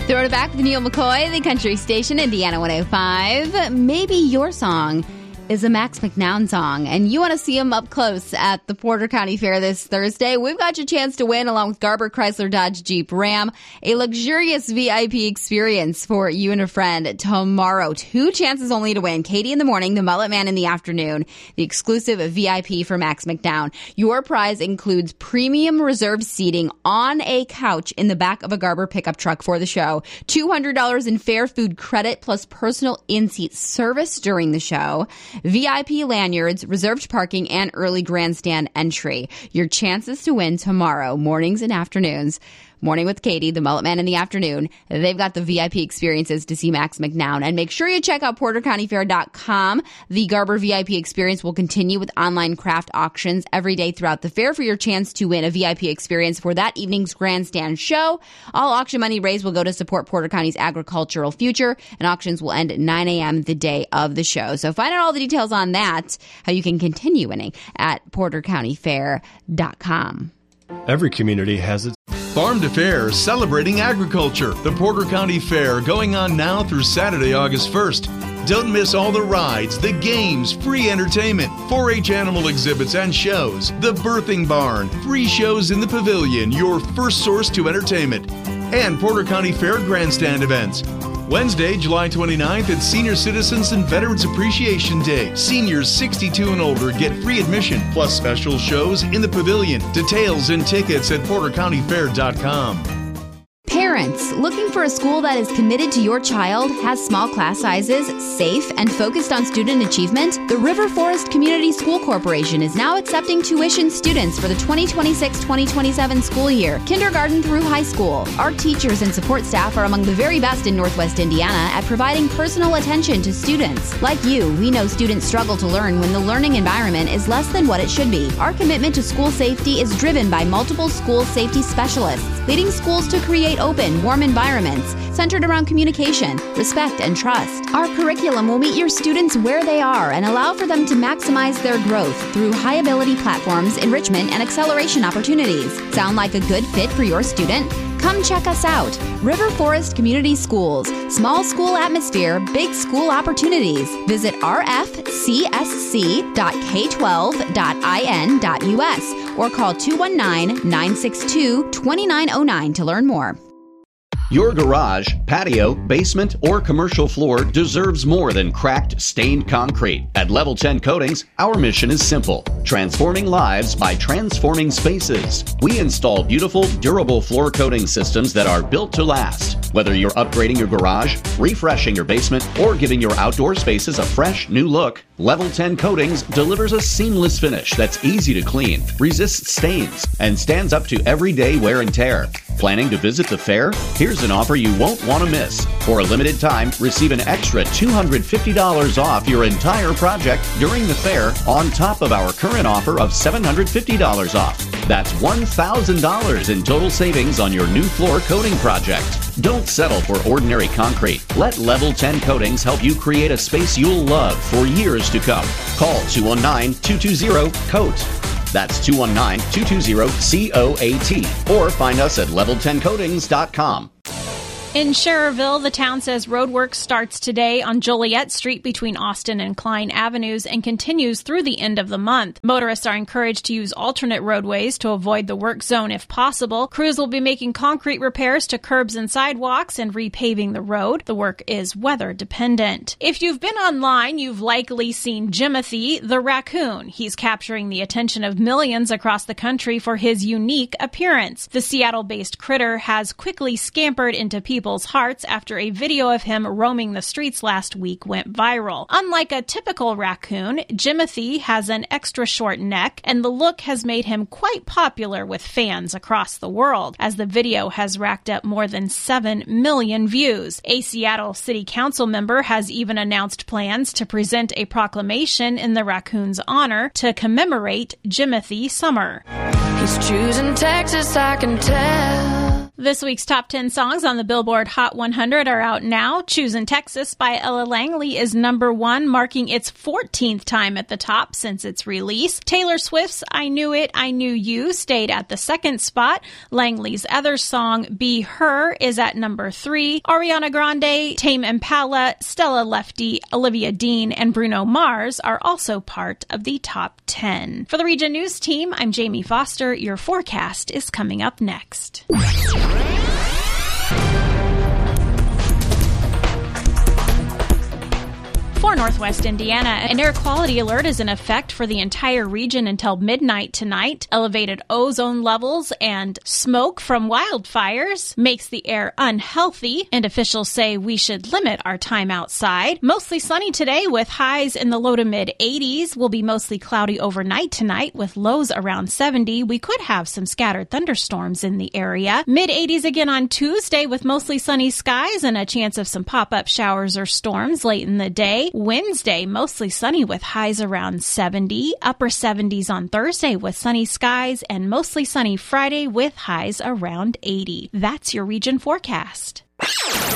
Throw it back with Neil McCoy, the country station, Indiana 105. Maybe your song is a Max McNown song, and you want to see him up close at the Porter County Fair this Thursday. We've got your chance to win, along with Garber Chrysler Dodge Jeep Ram, a luxurious VIP experience for you and a friend tomorrow. 2 chances only to win. Katie in the morning, the Mullet Man in the afternoon, the exclusive VIP for Max McNown. Your prize includes premium reserved seating on a couch in the back of a Garber pickup truck for the show, $200 in fair food credit plus personal in-seat service during the show, VIP lanyards, reserved parking, and early grandstand entry. Your chances to win tomorrow, mornings and afternoons. Morning with Katie, the Mullet Man in the afternoon. They've got the VIP experiences to see Max McNown. And make sure you check out PorterCountyFair.com. The Garber VIP experience will continue with online craft auctions every day throughout the fair for your chance to win a VIP experience for that evening's grandstand show. All auction money raised will go to support Porter County's agricultural future, and auctions will end at 9 a.m. the day of the show. So find out all the details on that, how you can continue winning, at PorterCountyFair.com. Every community has its Farm to Fair, celebrating agriculture. The Porter County Fair going on now through Saturday, August 1st. Don't miss all the rides, the games, free entertainment, 4-H animal exhibits and shows, the birthing barn, free shows in the pavilion, your first source to entertainment, and Porter County Fair grandstand events. Wednesday, July 29th, it's Senior Citizens and Veterans Appreciation Day. Seniors 62 and older get free admission, plus special shows in the pavilion. Details and tickets at PorterCountyFair.com. Parents, looking for a school that is committed to your child, has small class sizes, safe, and focused on student achievement? The River Forest Community School Corporation is now accepting tuition students for the 2026-2027 school year, kindergarten through high school. Our teachers and support staff are among the very best in Northwest Indiana at providing personal attention to students. Like you, we know students struggle to learn when the learning environment is less than what it should be. Our commitment to school safety is driven by multiple school safety specialists, leading schools to create open, warm environments centered around communication, respect, and trust. Our curriculum will meet your students where they are and allow for them to maximize their growth through high-ability platforms, enrichment, and acceleration opportunities. Sound like a good fit for your student? Come check us out. River Forest Community Schools. Small school atmosphere, big school opportunities. Visit rfcsc.k12.in.us or call 219-962-2909 to learn more. Your garage, patio, basement, or commercial floor deserves more than cracked, stained concrete. At Level 10 Coatings, our mission is simple: transforming lives by transforming spaces. We install beautiful, durable floor coating systems that are built to last. Whether you're upgrading your garage, refreshing your basement, or giving your outdoor spaces a fresh, new look, Level 10 Coatings delivers a seamless finish that's easy to clean, resists stains, and stands up to everyday wear and tear. Planning to visit the fair? Here's an offer you won't want to miss. For a limited time, receive an extra $250 off your entire project during the fair, on top of our current offer of $750 off. That's $1,000 in total savings on your new floor coating project. Don't settle for ordinary concrete. Let Level 10 Coatings help you create a space you'll love for years to come. Call 219-220-COAT. That's 219-220-COAT. Or find us at level10coatings.com. In Schererville, the town says roadwork starts today on Joliet Street between Austin and Klein Avenues and continues through the end of the month. Motorists are encouraged to use alternate roadways to avoid the work zone if possible. Crews will be making concrete repairs to curbs and sidewalks and repaving the road. The work is weather dependent. If you've been online, you've likely seen Jimothy the raccoon. He's capturing the attention of millions across the country for his unique appearance. The Seattle-based critter has quickly scampered into people's hearts after a video of him roaming the streets last week went viral. Unlike a typical raccoon, Jimothy has an extra short neck, and the look has made him quite popular with fans across the world, as the video has racked up more than 7 million views. A Seattle City Council member has even announced plans to present a proclamation in the raccoon's honor to commemorate Jimothy Summer. He's choosing Texas, I can tell. This week's top 10 songs on the Billboard Hot 100 are out now. Choosin' Texas by Ella Langley is number 1, marking its 14th time at the top since its release. Taylor Swift's I Knew It, I Knew You stayed at the 2nd spot. Langley's other song, Be Her, is at number 3. Ariana Grande, Tame Impala, Stella Lefty, Olivia Dean, and Bruno Mars are also part of the top 10. For the Region News team, I'm Jamie Foster. Your forecast is coming up next. For Northwest Indiana, an air quality alert is in effect for the entire region until midnight tonight. Elevated ozone levels and smoke from wildfires makes the air unhealthy, and officials say we should limit our time outside. Mostly sunny today with highs in the low to mid 80s. Will be mostly cloudy overnight tonight with lows around 70. We could have some scattered thunderstorms in the area. Mid 80s again on Tuesday with mostly sunny skies and a chance of some pop-up showers or storms late in the day. Wednesday, mostly sunny with highs around 70. Upper 70s on Thursday with sunny skies, and mostly sunny Friday with highs around 80. That's your region forecast.